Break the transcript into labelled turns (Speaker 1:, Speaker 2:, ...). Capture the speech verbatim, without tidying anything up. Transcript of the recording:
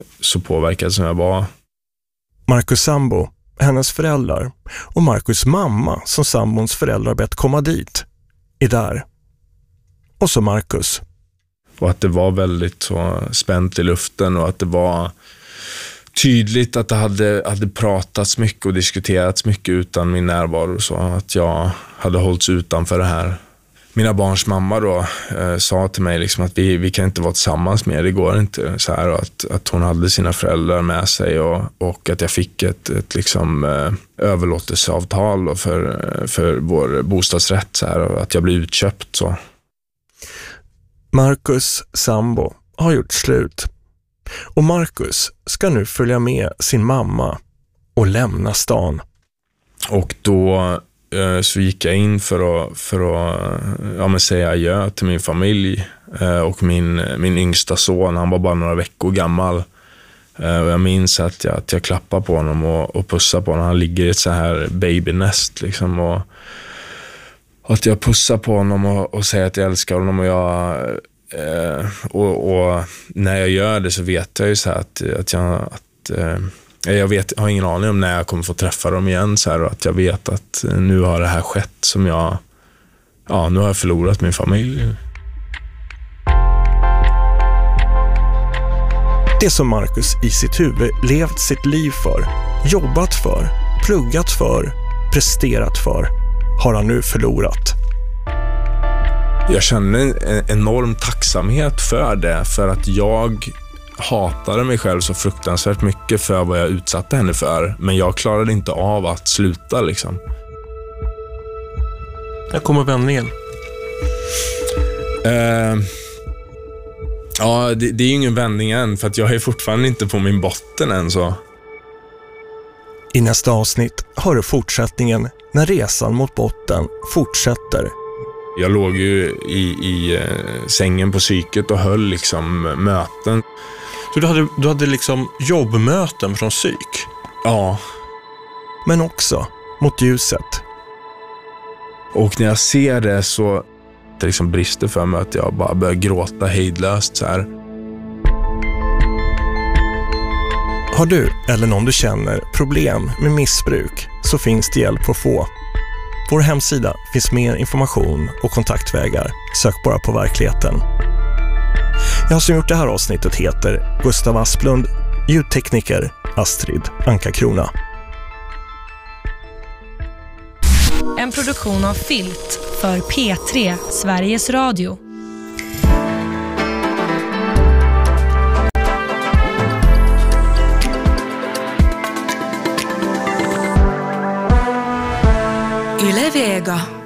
Speaker 1: så påverkad som jag var.
Speaker 2: Marcus sambo, hennes föräldrar och Marcus mamma som sambons föräldrar bett komma dit är där. Och så Marcus.
Speaker 1: Och att det var väldigt så spänt i luften och att det var tydligt att det hade, hade pratats mycket och diskuterats mycket utan min närvaro. Så att jag hade hållits utanför det här. Mina barns mamma då eh, sa till mig liksom att vi, vi kan inte vara tillsammans mer, det går inte så här. Och att, att hon hade sina föräldrar med sig och, och att jag fick ett, ett liksom, eh, överlåtelseavtal då för, för vår bostadsrätt så här, och att jag blev utköpt så.
Speaker 2: Marcus sambo har gjort slut och Marcus ska nu följa med sin mamma och lämna stan.
Speaker 1: Och då eh, så gick jag in för att, för att ja, men säga adjö till min familj eh, och min, min yngsta son, han var bara några veckor gammal. Eh, och jag minns att jag, att jag klappar på honom och, och pussar på honom. Han ligger i ett så här babynest liksom, och att jag pussar på honom och, och säger att jag älskar honom och jag eh, och, och när jag gör det så vet jag ju så här att, att jag att, eh, jag vet, har ingen aning om när jag kommer få träffa dem igen så här, och att jag vet att nu har det här skett som jag ja, nu har jag förlorat min familj.
Speaker 2: Det som Marcus i sitt huvud levt sitt liv för, jobbat för, pluggat för, presterat för, har han nu förlorat.
Speaker 1: Jag känner en enorm tacksamhet för det, för att jag hatade mig själv så fruktansvärt mycket för vad jag utsatte henne för, men jag klarade inte av att sluta liksom.
Speaker 2: Jag kommer vändningen.
Speaker 1: Uh, ja, det, det är ju ingen vändning än, för att jag är fortfarande inte på min botten än så.
Speaker 2: I nästa avsnitt har du fortsättningen när resan mot botten fortsätter.
Speaker 1: Jag låg ju i, i uh, sängen på psyket och höll liksom möten.
Speaker 2: Så du hade, du hade liksom jobbmöten från psyk?
Speaker 1: Ja.
Speaker 2: Men också mot ljuset.
Speaker 1: Och när jag ser det så det liksom brister för mig att jag bara börjar gråta hejdlöst så här.
Speaker 2: Har du eller någon du känner problem med missbruk så finns det hjälp att få. På vår hemsida finns mer information och kontaktvägar. Sök bara på verkligheten. Jag som gjort det här avsnittet heter Gustav Asplund, ljudtekniker Astrid Anka-Krona.
Speaker 3: En produktion av Filt för P tre Sveriges Radio. Yle Vega.